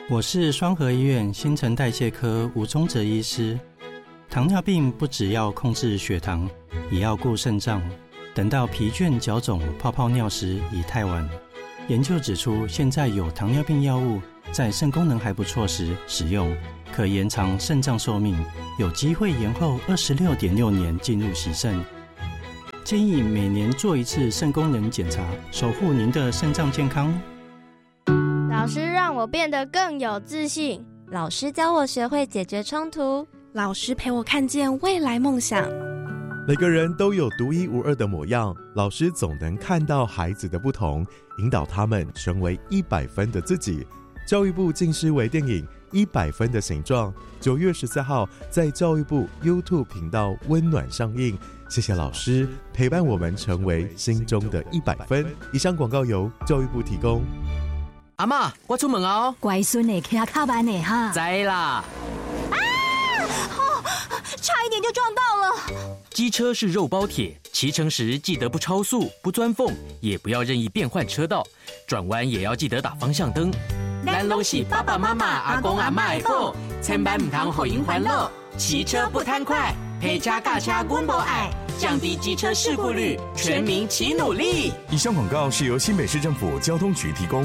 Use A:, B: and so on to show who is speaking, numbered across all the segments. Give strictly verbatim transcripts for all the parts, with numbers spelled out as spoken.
A: 我是双和医院新陈代谢科吴宗哲医师。糖尿病不只要控制血糖，也要顾肾脏。等到疲倦、脚肿、泡泡尿时已太晚。研究指出，现在有糖尿病药物在肾功能还不错时使用，可延长肾脏寿命，有机会延后 二十六点六 年进入洗肾。建议每年做一次肾功能检查，守护您的肾脏健康。
B: 老师让我变得更有自信，
C: 老师教我学会解决冲突，
D: 老师陪我看见未来梦想。
E: 每个人都有独一无二的模样，老师总能看到孩子的不同，引导他们成为一百分的自己。教育部近视微电影《一百分的形状》九月十四号在教育部 YouTube 频道温暖上映。谢谢老师陪伴我们成为心中的一百分。以上广告由教育部提供。
F: 阿嬷，我出门哦。
G: 乖孙的骑脚慢的哈。
F: 知啦。
G: 啊！哦，差一点就撞到了。
F: 机车是肉包铁，骑乘时记得不超速、不钻缝，也不要任意变换车道，转弯也要记得打方向灯。咱拢是爸爸妈妈、阿公阿嬷的宝，千万唔通互因烦恼。骑车不贪快，陪车驾车阮无爱，降低机车事故率，全民齐努力。
H: 以上广告是由新北市政府交通局提供。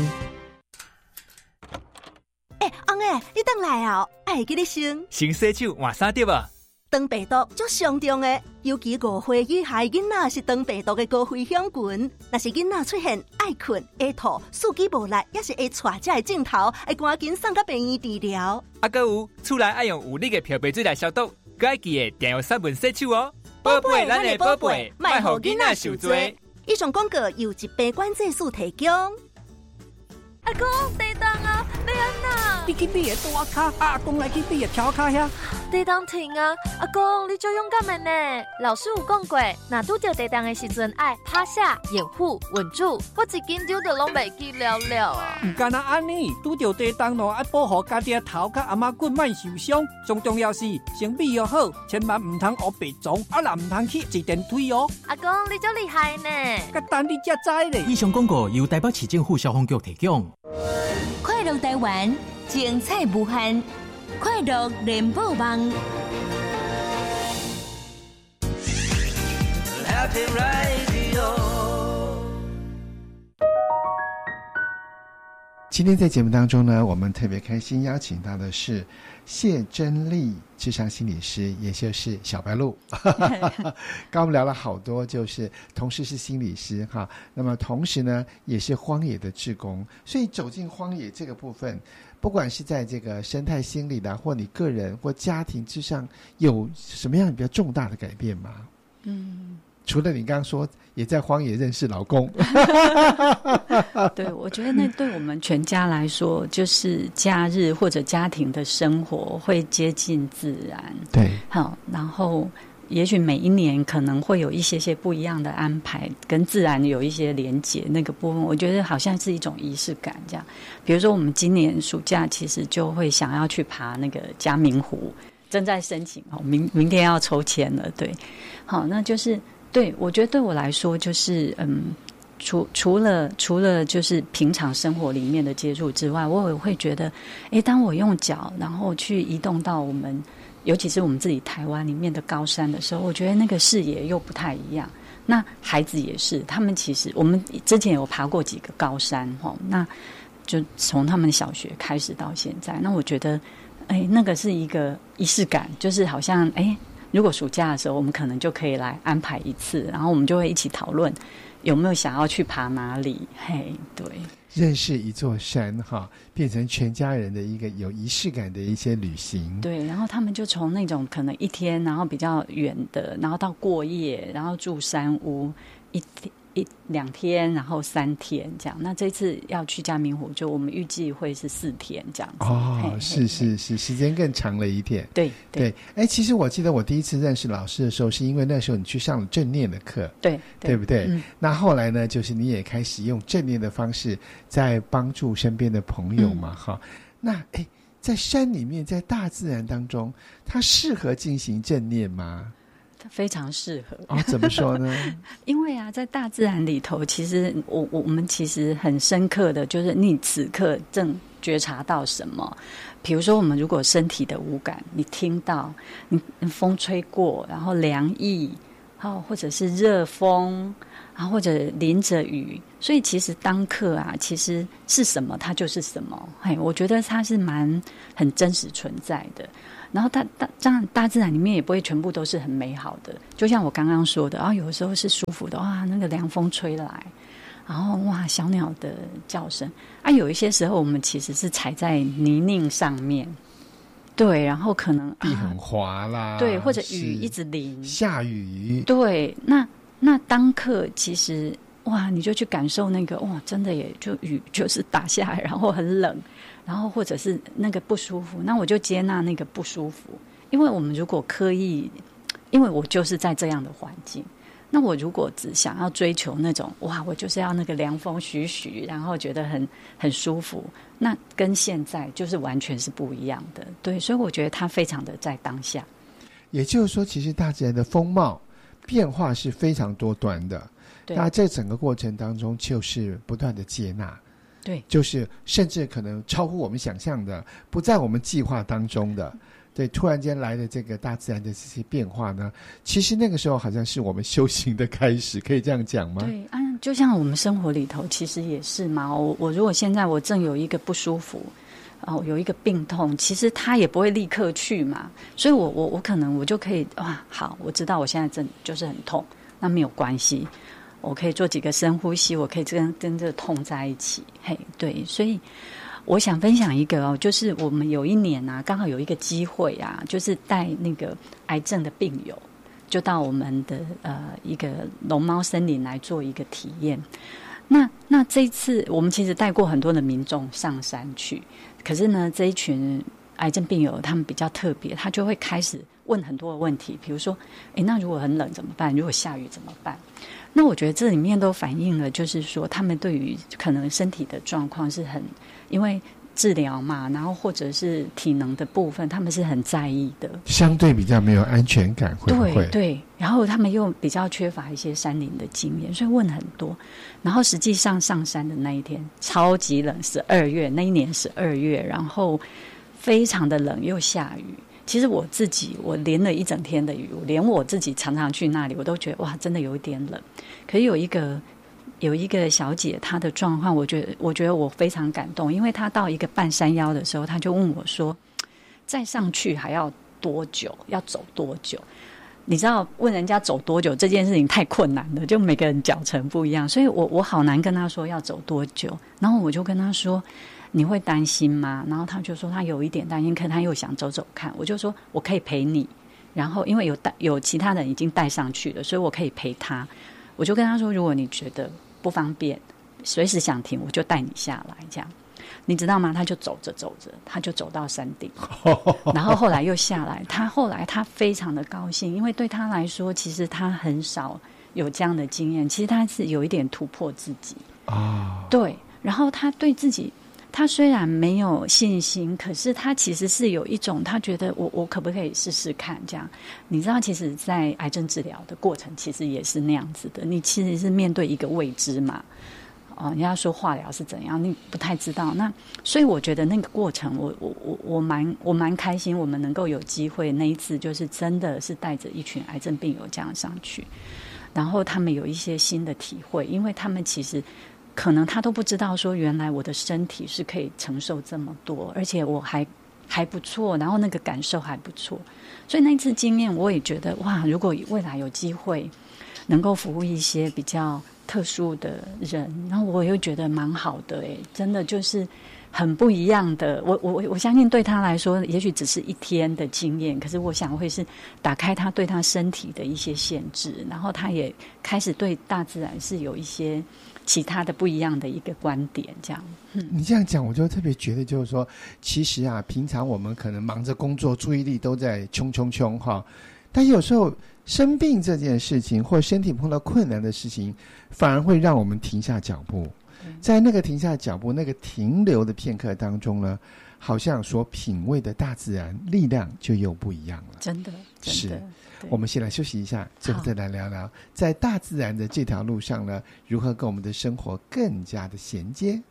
I: 哎，翁诶，你回来啊？爱给你先。
J: 先洗手，换衫对吧？
I: 肠病毒最上重的，尤其五岁以下囡仔是肠病毒的高危险群。若是囡仔出现爱困、会吐、四肢无力，也是会带这个镜头，会赶紧送到病院治疗。
J: 啊，还有厝内爱用有力的漂白水来消毒，还要记得定用三分洗手哦。宝贝，咱的宝贝，莫让囡仔受罪。
I: 以上广告由一杯管制署提供。
C: 阿公，地动啊，要安那？
K: 你去你的大卡，阿公来去你的条卡遐。
C: 地动停啊！阿公，你最勇敢的呢。老师有讲过，若拄到地动的时阵，爱趴下、掩护、稳住。我一紧张就拢袂记了了啊！
K: 唔干那安尼，拄到地动咯，爱保护家己的头壳阿妈骨，莫受伤。上重要是先备要好，千万唔通学白撞，啊啦唔通去坐电梯哦。
C: 阿公，你足厉害呢！
K: 甲等你才知咧。
F: 以上广告由台北市政府消防局提供。
G: 快乐台湾，精彩无限，快乐联播网。
L: 今天在节目当中呢，我们特别开心邀请到的是谢真丽智商心理师，也就是小白鹿。刚我们聊了好多，就是同时是心理师哈，那么同时呢也是荒野的志工，所以走进荒野这个部分，不管是在这个生态心理的，或你个人或家庭之上，有什么样比较重大的改变吗？嗯。除了你刚刚说也在荒野认识老公
M: 对，我觉得那对我们全家来说，就是假日或者家庭的生活会接近自然。
L: 对，
M: 好，然后也许每一年可能会有一些些不一样的安排，跟自然有一些连结，那个部分我觉得好像是一种仪式感这样。比如说我们今年暑假其实就会想要去爬那个嘉明湖，正在申请，明明天要抽签了。对，好，那就是对，我觉得对我来说就是嗯，除除了除了就是平常生活里面的接触之外，我也会觉得，哎，当我用脚然后去移动到我们，尤其是我们自己台湾里面的高山的时候，我觉得那个视野又不太一样。那孩子也是，他们其实我们之前有爬过几个高山哈，那就从他们小学开始到现在，那我觉得，哎，那个是一个仪式感，就是好像哎。如果暑假的时候，我们可能就可以来安排一次，然后我们就会一起讨论有没有想要去爬哪里。嘿，对，
L: 认识一座山哈，变成全家人的一个有仪式感的一些旅行。
M: 对，然后他们就从那种可能一天，然后比较远的，然后到过夜，然后住山屋一天。一两天，然后三天这样。那这次要去嘉明湖，就我们预计会是四天这样子。
L: 哦，是是是，时间更长了一点。
M: 对
L: 对，哎，其实我记得我第一次认识老师的时候，是因为那时候你去上了正念的课，
M: 对
L: 对, 对不对、嗯？那后来呢，就是你也开始用正念的方式在帮助身边的朋友嘛，哈、嗯。那哎，在山里面，在大自然当中，它适合进行正念吗？
M: 非常适合
L: 哦，怎么说呢？
M: 因为啊，在大自然里头，其实我我们其实很深刻的就是，你此刻正觉察到什么。比如说我们如果身体的五感，你听到你风吹过，然后凉意，哦，或者是热风，然后或者淋着雨，所以其实当刻啊，其实是什么它就是什么。嘿，我觉得它是蛮很真实存在的。然后大大当然大自然里面也不会全部都是很美好的，就像我刚刚说的，啊，有的时候是舒服的，哇，那个凉风吹来，然后哇，小鸟的叫声啊，有一些时候我们其实是踩在泥泞上面，对，然后可能
L: 地很滑啦，
M: 啊，对，或者雨一直淋，
L: 下雨，
M: 对，那那当刻其实哇，你就去感受那个哇，真的也就雨就是打下来，然后很冷。然后或者是那个不舒服，那我就接纳那个不舒服，因为我们如果刻意，因为我就是在这样的环境，那我如果只想要追求那种哇，我就是要那个凉风徐徐，然后觉得很很舒服，那跟现在就是完全是不一样的。对，所以我觉得它非常的在当下。
L: 也就是说，其实大自然的风貌变化是非常多端的，那这整个过程当中就是不断的接纳。
M: 对，
L: 就是甚至可能超乎我们想象的，不在我们计划当中的，对，突然间来的这个大自然的这些变化呢，其实那个时候好像是我们修行的开始，可以这样讲吗？
M: 对，啊，就像我们生活里头其实也是嘛，我我如果现在我正有一个不舒服，哦，有一个病痛，其实他也不会立刻去嘛，所以我我我可能我就可以哇，好，我知道我现在正就是很痛，那没有关系。我可以做几个深呼吸，我可以跟跟这个痛在一起，嘿，对，所以我想分享一个哦，就是我们有一年啊，刚好有一个机会啊，就是带那个癌症的病友，就到我们的呃一个龙猫森林来做一个体验。那那这一次我们其实带过很多的民众上山去，可是呢，这一群癌症病友他们比较特别，他就会开始问很多的问题，比如说，诶，那如果很冷怎么办？如果下雨怎么办？那我觉得这里面都反映了，就是说他们对于可能身体的状况是很，因为治疗嘛，然后或者是体能的部分，他们是很在意的，
L: 相对比较没有安全感，会不会？
M: 对对，然后他们又比较缺乏一些山林的经验，所以问很多。然后实际上上山的那一天超级冷，十二月那一年十二月，然后非常的冷又下雨。其实我自己我淋了一整天的雨，我连我自己常常去那里我都觉得哇真的有一点冷。可是有一个有一个小姐她的状况我觉得我觉得我非常感动，因为她到一个半山腰的时候，她就问我说再上去还要多久，要走多久。你知道问人家走多久这件事情太困难了，就每个人脚程不一样，所以我我好难跟她说要走多久。然后我就跟她说你会担心吗？然后他就说他有一点担心，可他又想走走看。我就说我可以陪你，然后因为有带有其他人已经带上去了，所以我可以陪他。我就跟他说，如果你觉得不方便，随时想停，我就带你下来。这样，你知道吗？他就走着走着，他就走到山顶，然后后来又下来。他后来他非常的高兴，因为对他来说，其实他很少有这样的经验。其实他是有一点突破自己啊，对。然后他对自己。他虽然没有信心，可是他其实是有一种他觉得我我可不可以试试看这样。你知道其实在癌症治疗的过程其实也是那样子的，你其实是面对一个未知嘛。哦，人家说化疗是怎样，你不太知道。那所以我觉得那个过程我我我我蛮我蛮开心，我们能够有机会那一次就是真的是带着一群癌症病友这样上去，然后他们有一些新的体会，因为他们其实可能他都不知道说原来我的身体是可以承受这么多，而且我还还不错，然后那个感受还不错。所以那次经验我也觉得哇，如果未来有机会能够服务一些比较特殊的人，然后我又觉得蛮好的耶，真的就是很不一样的。我我我相信对他来说也许只是一天的经验，可是我想会是打开他对他身体的一些限制，然后他也开始对大自然是有一些其他的不一样的一个观点这样。
L: 嗯，你这样讲我就特别觉得就是说其实啊平常我们可能忙着工作，注意力都在冲冲冲哈，但有时候生病这件事情或身体碰到困难的事情反而会让我们停下脚步，在那个停下脚步那个停留的片刻当中呢，好像所品味的大自然力量就又不一样了。
M: 真的真的。
L: 我们先来休息一下，之后再来聊聊在大自然的这条路上呢，如何跟我们的生活更加的衔接。